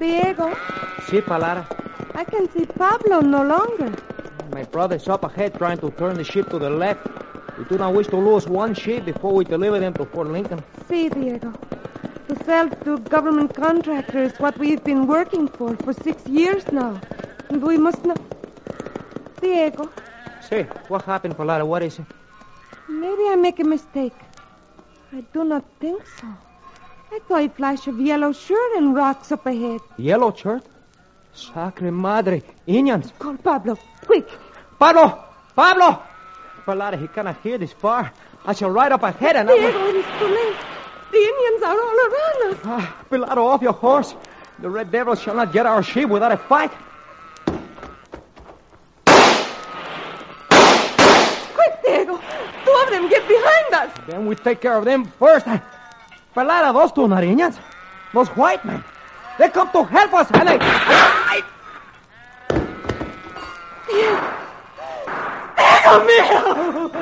Diego, Si, Palara. I can see Pablo no longer. My brother's up ahead trying to turn the ship to the left. We do not wish to lose one ship before we deliver them to Fort Lincoln. See, Diego. To sell to government contractors what we've been working for 6 years now. And we must not... Diego, Si, what happened, Palara? What is it? maybe I make a mistake. I do not think so. I saw a flash of yellow shirt and rocks up ahead. Yellow shirt? Sacre madre. Indians. Call Pablo, quick. Pablo! Pablo! Palara, he cannot hear this far. I shall ride up ahead and... Diego, it is too late. The Indians are all around us. Pilado, off your horse. The Red Devils shall not get our ship without a fight. Quick, Diego. 2 of them get behind us. Then we take care of them first. Pelada, those two not Indians. Those white men. They come to help us, and they... Diego mío.